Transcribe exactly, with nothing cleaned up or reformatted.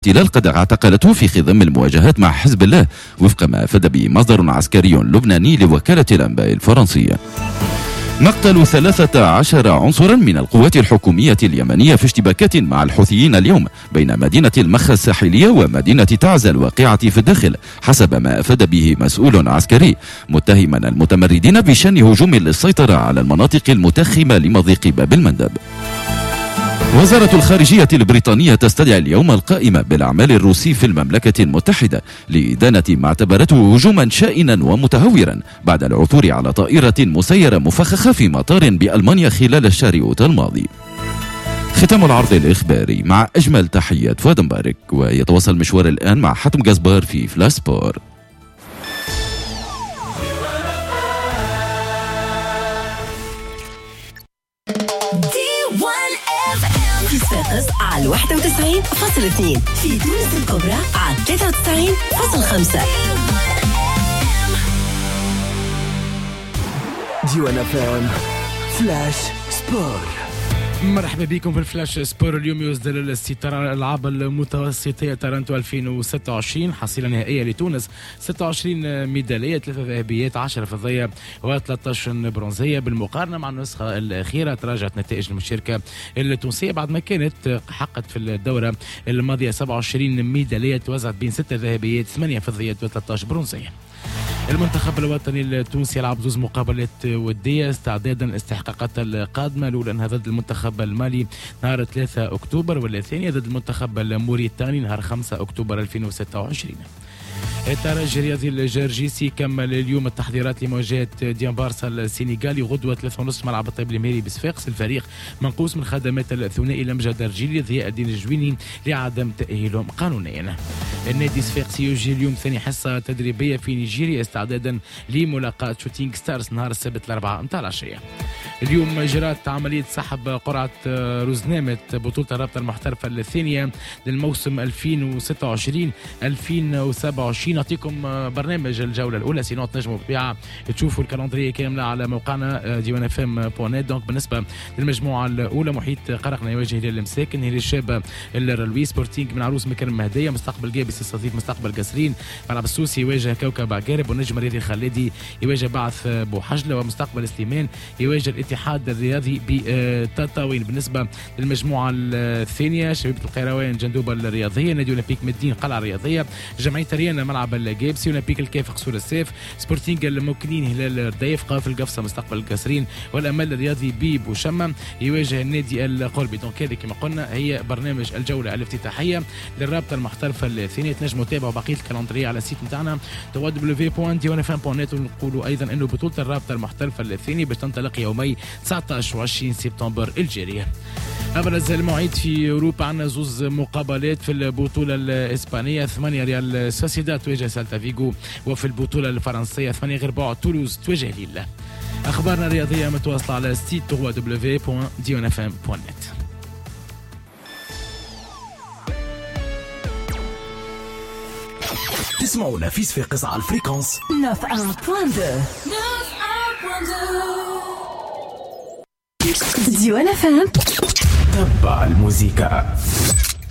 الاحتلال قد اعتقلته في خضم المواجهات مع حزب الله وفق ما أفاد به مصدر عسكري لبناني لوكالة الأنباء الفرنسية. مقتل ثلاثة عشر عنصرا من القوات الحكومية اليمنية في اشتباكات مع الحوثيين اليوم بين مدينة المخا الساحلية ومدينة تعز الواقعة في الداخل حسب ما أفاد به مسؤول عسكري، متهما المتمردين بشن هجوم للسيطرة على المناطق المتخمة لمضيق باب المندب. وزارة الخارجية البريطانية تستدعي اليوم القائمة بالأعمال الروسي في المملكة المتحدة لإدانة ما اعتبرته هجوما شائنا ومتهورا بعد العثور على طائرة مسيرة مفخخة في مطار بألمانيا خلال الشهر أوت الماضي. ختام العرض الإخباري مع أجمل تحيات فؤاد مبارك، ويتواصل مشوار الآن مع حاتم جزبار في فلاش سبور. فاقس على واحد وتسعين فاصلة اثنين في تونس الكبرى على ثلاثة وتسعين فاصلة خمسة. ديوان اف ام فلاش سبور. مرحبا بكم في الفلاش سبور. اليوم يصدر الاستطار الألعاب المتوسطية تورنتو ألفين وستة وعشرين، حصيلة نهائية لتونس ستة وعشرين ميدالية، ثلاثة ذهبيات، عشرة فضية وثلاثة عشر برونزية. بالمقارنة مع النسخة الأخيرة تراجعت نتائج المشاركة التونسية بعد ما كانت حققت في الدورة الماضية سبعة وعشرين ميدالية توزعت بين ستة ذهبيات، ثمانية فضيات وثلاثة عشر برونزية. المنتخب الوطني التونسي يلعب زوز مقابلات ودية استعدادا لاستحقاقات القادمة، الأولى أنها ضد المنتخب المالي نهار ثلاثة أكتوبر، والثانية ضد المنتخب الموريتاني نهار خمسة أكتوبر ألفين وستة وعشرين. الترجي الرياضي الجرجيسي كمل اليوم التحضيرات لمواجهة ديان بارسا السنغالي غدوة ثلاثة ونصف ملعب الطيب المهري بصفاقس. الفريق منقوص من خدمات الثنائي لمجد الرجيلي ضياء الدين الجويني لعدم تأهيلهم قانونيا. النادي صفاقسي يجري اليوم ثاني حصة تدريبية في نيجيريا استعدادا لملاقاة شوتينغ ستارز نهار السبت الأربعاء متاع العشية. اليوم جرات عملية سحب قرعة روزنامة بطولة الرابطة المحترفة الثانية للموسم ألفين وستة وعشرين ألفين وسبعة وعشرين. نعطيكم برنامج الجولة الأولى، سينو تنجموا بالطبيعة تشوفوا الكالندرية كاملة على موقعنا ديوان اف ام بوان نت. دونك بالنسبة للمجموعة الأولى محيط قرقنا يواجه هلال المساكن، هلال الشابة الرلوي، سبورتينغ من عروس مكرم مهدية، مستقبل جابس الصديق، مستقبل قسرين، ملعب السوسي يواجه كوكب عقارب، والنجم الرياضي الخليدي يواجه بعث بوحجلة، ومستقبل سليمان يواجه الاتحاد الرياضي بتطاوين. بالنسبة للمجموعة الثانية شبيبة القيروان جندوبة الرياضية، نادي أولمبيك مدين قلعة رياضية، جمعية ريانا ملعب الجابسي، أولمبيك الكيف قصور السيف، سبورتينغ الموكلين هلال الرديف، قاف القفصة مستقبل القصرين، والأمل الرياضي بيب وشمم يواجه النادي القلبي. دونك هذه كما قلنا هي برنامج الجولة الافتتاحية للرابطة المحترفة الثانية. تنجموا تتابعوا بقية الكالندرية على السيت نتاعنا دبليو دبليو دبليو دوت ديوان اف ام دوت نت. ونقولوا أيضا أنه بطولة الرابطة المحترفة الثانية باش تنطلق يومي تسعة عشر و عشرين سبتمبر الجارية. أبرز المواعيد في أوروبا عندنا زوز مقابلات في البطولة الإسبانية، ثمانية ريال سوسيداد تواجه سالتا فيغو، وفي البطولة الفرنسية ثمانية غرباء تولوز تواجه ليل. أخبارنا الرياضية متواصلة على السيت دبليو دبليو دبليو دوت ديوان اف ام دوت نت. تسمعونا في صفاقس على الفريكونس تسعة وتسعين فاصلة اثنين ديوان اف ام. تبع الموسيقى.